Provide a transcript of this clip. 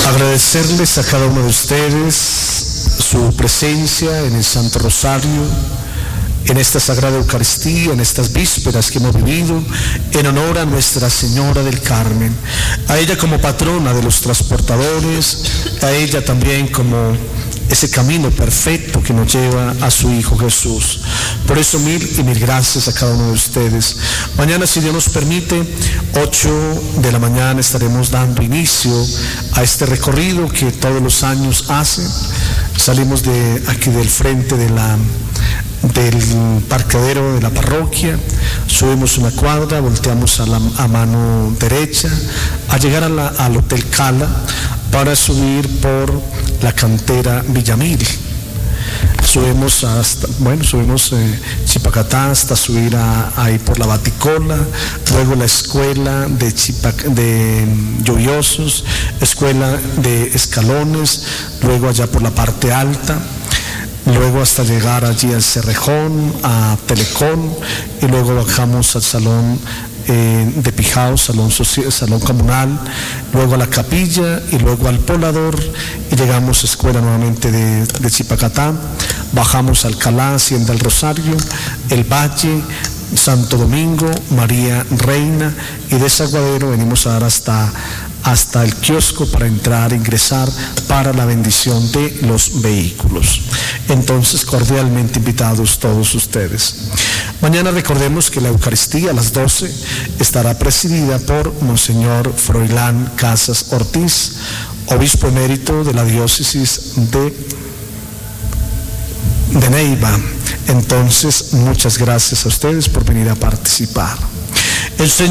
Agradecerles a cada uno de ustedes su presencia en el Santo Rosario, en esta Sagrada Eucaristía, en estas vísperas que hemos vivido, en honor a Nuestra Señora del Carmen, a ella como patrona de los transportadores, a ella también como ese camino perfecto que nos lleva a su Hijo Jesús. Por eso mil y mil gracias a cada uno de ustedes. Mañana, si Dios nos permite, 8 de la mañana estaremos dando inicio a este recorrido que todos los años hacen. Salimos de aquí del frente del parqueadero de la parroquia, subimos una cuadra, volteamos a mano derecha, a llegar al Hotel Cala, para subir por la cantera Villamil. Subimos Chipacatá hasta subir ahí por la Baticola, luego la escuela de Lluviosos, escuela de Escalones, luego allá por la parte alta, luego hasta llegar allí al Cerrejón, a Telecom, y luego bajamos al salón de Pijao, salón comunal, luego a la capilla y luego al Poblador, y llegamos a escuela nuevamente de Chipacatá, bajamos a Alcalá, Hacienda del Rosario, El Valle, Santo Domingo, María Reina, y de Saguadero venimos a dar hasta el kiosco para entrar, ingresar para la bendición de los vehículos. Entonces, cordialmente invitados todos ustedes. Mañana recordemos que la Eucaristía a las 12 estará presidida por Monseñor Froilán Casas Ortiz, obispo emérito de la diócesis de Neiva. Entonces, muchas gracias a ustedes por venir a participar.